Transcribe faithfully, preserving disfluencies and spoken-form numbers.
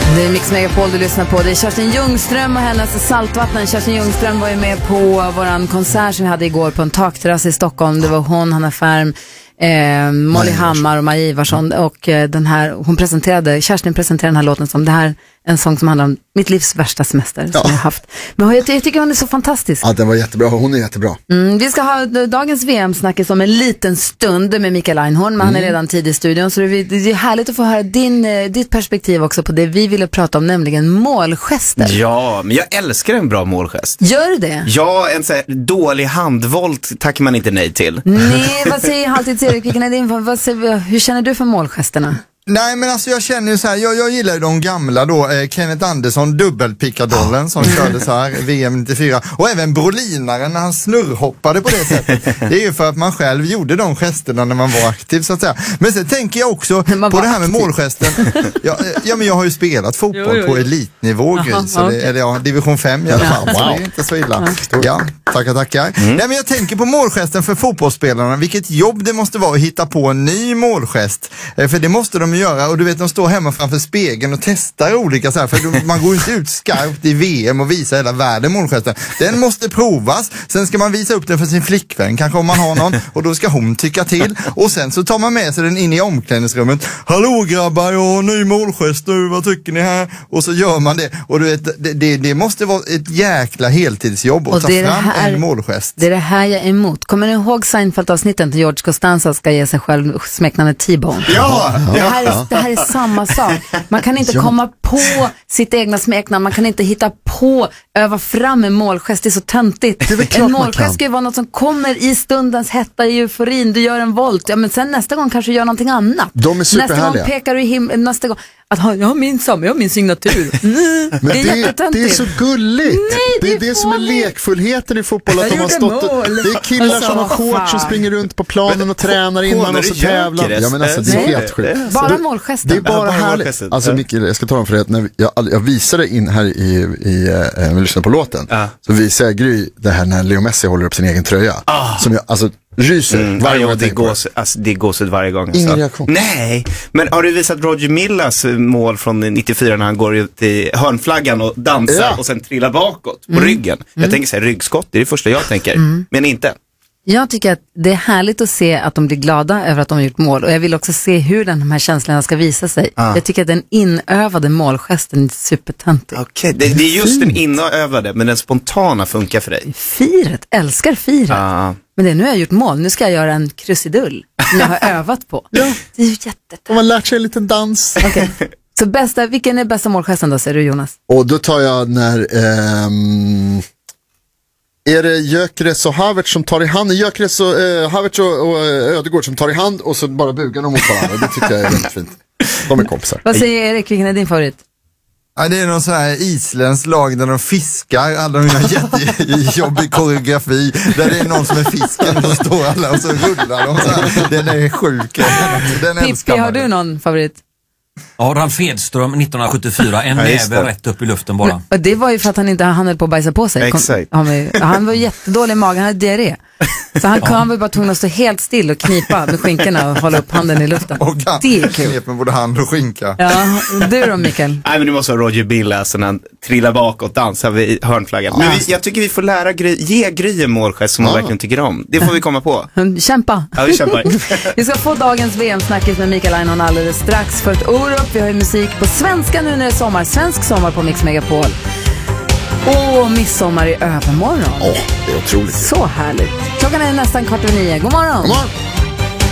Det är Mix Megapol du lyssnar på. Det är Kerstin Ljungström och hennes Saltvatten. Kerstin Ljungström var ju med på våran konsert som vi hade igår på en takterrass i Stockholm. Det var hon, Hanna Färm, eh, Molly Hammar och Maja Ivarsson. Och eh, den här, hon presenterade, Kerstin presenterade den här låten som det här, en sång som handlar om mitt livs värsta semester ja. som jag har haft. Men jag, jag tycker hon är så fantastisk. Ja, den var jättebra. Hon är jättebra. Mm, vi ska ha dagens V M-snackis om en liten stund med Mikael Einhorn, men mm. han är redan tid i studion, så det är, det är härligt att få höra din, ditt perspektiv också på det vi ville prata om, nämligen målgester. Ja, men jag älskar en bra målgest. Gör du det? Ja, en så här dålig handvolt tackar man inte nej till. Nej, vad säger alltid Erik? Vilken är din, vad säger, hur känner du för målgesterna? Nej, men alltså jag känner ju så här, jag, jag gillar ju de gamla då, eh, Kenneth Andersson, dubbelpickadollen oh. som körde så här, V M nittiofyra, och även Brolinaren när han snurrhoppade på det sättet. Det är ju för att man själv gjorde de gesterna när man var aktiv så att säga. Men sen tänker jag också på det här med målgesten. Ja, ja, men jag har ju spelat fotboll jo, jo, jo. på elitnivå, Gry, så det, eller ja, division fem i alla fall, så det är inte så illa. Ja, tackar, tackar. Mm. Nej, men jag tänker på målgesten för fotbollsspelarna, vilket jobb det måste vara att hitta på en ny målgest, eh, för det måste de göra, och du vet, de står hemma framför spegeln och testar olika så här, för man går inte ut skarpt i V M och visar hela världen målgesten. Den måste provas, sen ska man visa upp den för sin flickvän, kanske om man har någon, och då ska hon tycka till, och sen så tar man med sig den in i omklädningsrummet. Hallå grabbar, jag har en ny målgest nu, vad tycker ni här? Och så gör man det, och du vet, det, det, det måste vara ett jäkla heltidsjobb att ta fram här, en målgest. Det är det här jag är emot. Kommer ni ihåg Seinfeld-avsnitten till George Costanza ska ge sig själv smeknamnet T-Bone? Ja! Det här är Det här är samma sak. Man kan inte ja. komma på sitt egna smeknamn. Man kan inte hitta på, öva fram en målgest. Det är så töntigt. Det är en målgest ska ju vara något som kommer i stundens hetta, i euforin. Du gör en volt. Ja, men sen nästa gång kanske du gör någonting annat. De är superhärliga. Nästa gång pekar du i himlen. Nästa gång att jag har min samma, jag har min signatur. Mm, men det är, det, det är så gulligt. Nej, det är det, det som är lekfullheten i fotboll. Att de har stått och, det är killar alltså, som har shorts som springer runt på planen men, och tränar innan och så tävlar. Ja, men alltså, det är helt sjukt. Bara målgesten. Det är bara härligt. Alltså Mikael, jag ska ta dem för det. När jag, jag visade in här i, i äh, vi lyssnade på låten. Uh. Så visade jag Gry det här när Leo Messi håller upp sin egen tröja. Uh. Som jag, alltså ryser mm, varje gång. Det går alltså, det går så varje gång. Ingen reaktion. Nej, men har du visat Roger Millas mål från nittiofyra när han går ut i hörnflaggan och dansar ja. och sen trillar bakåt på mm. ryggen? Jag mm. tänker så här, ryggskott, det är det första jag tänker, mm. men inte. Jag tycker att det är härligt att se att de blir glada över att de har gjort mål, och jag vill också se hur den här känslorna ska visa sig. Ah. Jag tycker att den inövade målgesten är supertöntig. Okej, okay. det, det är just den inövade, men den spontana funkar för dig. Firet, älskar firet. Ah. Men det, nu har jag gjort mål, nu ska jag göra en krusidull som jag har övat på. Ja. Det är ju jättetöntigt. Och man lärt sig en liten dans. Okej. Okay. Så bästa, vilken är bästa målgesten då, säger du Jonas? Och då tar jag när... Ehm... Är det Gyökeres och Havertz som tar i hand? Gyökeres och eh, Havertz och, och Ödegård som tar i hand och så bara bugar de mot varandra. Det tycker jag är väldigt fint. De är kompisar. Vad säger Erik, vilken är din favorit? Ja, det är någon sån här isländsk lag där de fiskar. Alla de har jättejobbig koreografi. Där det är någon som är fisken och står alla och så rullar de så här. Den är sjuk. Den Pippi, har du någon favorit? Ja, Ralf Edström nittonhundrasjuttiofyra, en näve rätt upp i luften bara. Och det var ju för att han inte han höll på att bajsa på sig. Exakt. Han, han var jättedålig i magen, han hade diarré. Så han, ja. han var bara tvungen att stå helt still och knipa med skinkorna och hålla upp handen i luften. Och han, det är kul. Knep med både hand och skinka. Ja, du då Mikael? Nej, men du måste ha Roger Billa så när han trillar bakåt dansar vid hörnflaggan. Ja. Men vi, jag tycker vi får lära Gry, ge Gry en målgest som ja. hon verkligen tycker om. Det får vi komma på. Kämpa. Ja, vi kämpar. Vi ska få dagens V M-snackis med Mikael Einhorn alldeles strax. Först Orup, vi har ju musik på svenska nu när det är sommar. Svensk sommar på Mix Megapol. Och midsommar i övermorgon. Åh, oh, det är otroligt. Så härligt. Klockan är nästan kvart över nio. God morgon. God morgon.